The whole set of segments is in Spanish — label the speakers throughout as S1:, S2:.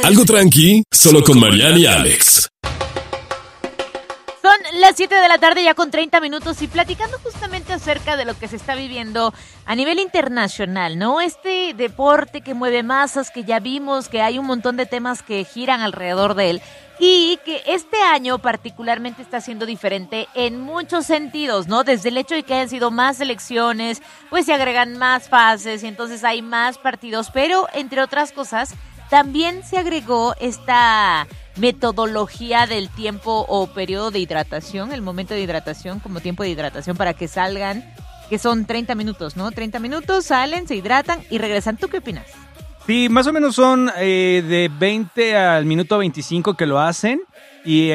S1: Algo tranqui, solo con Mariana y Alex.
S2: Son las 7 de la tarde ya con 30 minutos y platicando justamente acerca de lo que se está viviendo a nivel internacional, ¿no? Este deporte que mueve masas, que ya vimos que hay un montón de temas que giran alrededor de él y que este año particularmente está siendo diferente en muchos sentidos, ¿no? Desde el hecho de que hayan sido más elecciones, pues se agregan más fases y entonces hay más partidos, pero entre otras cosas también se agregó esta metodología del tiempo o periodo de hidratación, el momento de hidratación como tiempo de hidratación para que salgan, que son 30 minutos, ¿no? 30 minutos, salen, se hidratan y regresan. ¿Tú qué opinas?
S3: Sí, más o menos son de 20 al minuto 25 que lo hacen y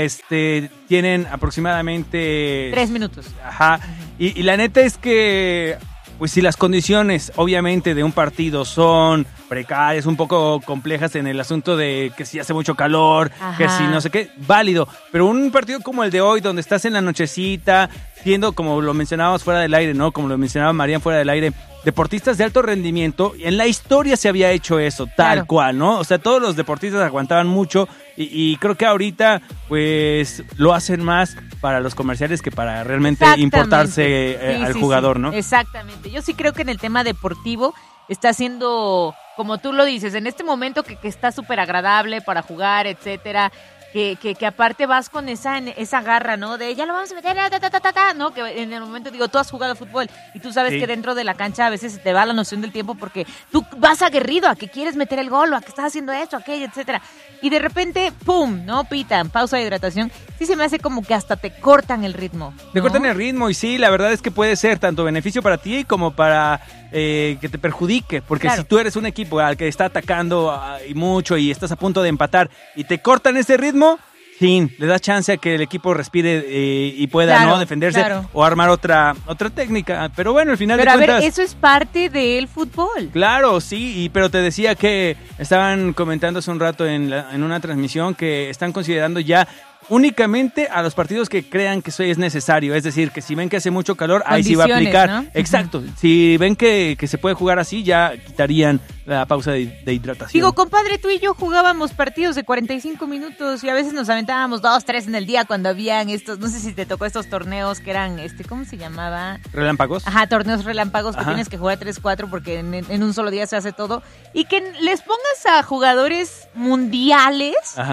S3: tienen aproximadamente
S2: 3 minutos.
S3: Ajá. Y la neta es que pues si las condiciones obviamente de un partido son precarias, un poco complejas en el asunto de que si hace mucho calor,
S2: Ajá,
S3: que si no sé qué, válido. Pero un partido como el de hoy, donde estás en la nochecita, siendo como lo mencionábamos fuera del aire, ¿no? Como lo mencionaba Marian fuera del aire, deportistas de alto rendimiento, en la historia se había hecho eso, tal cual, ¿no? O sea, todos los deportistas aguantaban mucho y creo que ahorita, pues, lo hacen más para los comerciales que para realmente importarse al jugador,
S2: sí,
S3: ¿no?
S2: Exactamente. Yo sí creo que en el tema deportivo está siendo, como tú lo dices, en este momento que está súper agradable para jugar, etcétera, que aparte vas con esa garra, ¿no? De ya lo vamos a meter, ¿no? Que en el momento, digo, tú has jugado fútbol y tú sabes que dentro de la cancha a veces se te va la noción del tiempo porque tú vas aguerrido a que quieres meter el gol o a que estás haciendo esto, aquello, etcétera. Y de repente, ¡pum!, ¿no? Pitan, pausa de hidratación. Sí se me hace como que hasta te cortan el ritmo, ¿no?
S3: Te cortan el ritmo y sí, la verdad es que puede ser tanto beneficio para ti como para que te perjudique. Porque si tú eres un equipo al que está atacando y mucho y estás a punto de empatar y te cortan ese ritmo, sí, le das chance a que el equipo respire y pueda no defenderse o armar otra técnica. Pero bueno, al final de cuentas...
S2: Pero a ver, eso es parte del fútbol.
S3: Claro, sí, pero te decía que estaban comentando hace un rato en una transmisión que están considerando ya únicamente a los partidos que crean que eso es necesario. Es decir, que si ven que hace mucho calor, ahí sí va a aplicar, ¿no? Exacto. Si ven que se puede jugar así, ya quitarían la pausa de hidratación.
S2: Digo, compadre, tú y yo jugábamos partidos de 45 minutos y a veces nos aventábamos 2, 3 en el día cuando habían estos, no sé si te tocó estos torneos que eran, ¿cómo se llamaba?
S3: ¿Relámpagos?
S2: Ajá, torneos relámpagos que tienes que jugar 3, 4 porque en un solo día se hace todo. Y que les pongas a jugadores mundiales,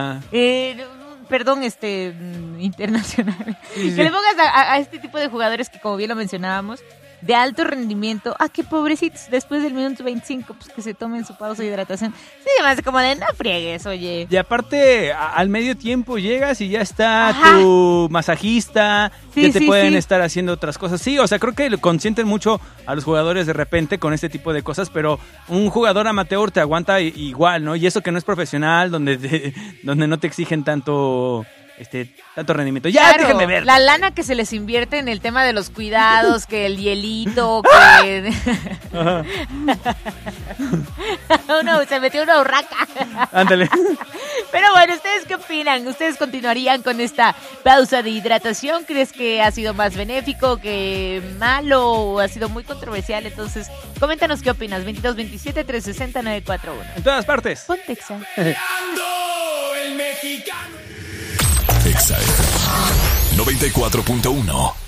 S2: internacional. Sí. Que le pongas a este tipo de jugadores que, como bien lo mencionábamos, de alto rendimiento, que pobrecitos, después del minuto 25, pues que se tomen su pausa de hidratación. Sí, además como de no friegues, oye.
S3: Y aparte, al medio tiempo llegas y ya está tu masajista, ya te pueden estar haciendo otras cosas. Sí, o sea, creo que consienten mucho a los jugadores de repente con este tipo de cosas, pero un jugador amateur te aguanta igual, ¿no? Y eso que no es profesional, donde no te exigen tanto rendimiento. Ya,
S2: claro,
S3: déjenme ver.
S2: La lana que se les invierte en el tema de los cuidados, que el hielito, que... se metió una urraca.
S3: Ándale.
S2: Pero bueno, ¿ustedes qué opinan? ¿Ustedes continuarían con esta pausa de hidratación? ¿Crees que ha sido más benéfico que malo o ha sido muy controversial? Entonces, coméntanos qué opinas. 2227-360-941.
S3: En todas partes.
S2: Ponte Exa.
S1: El mexicano. Exa 94.1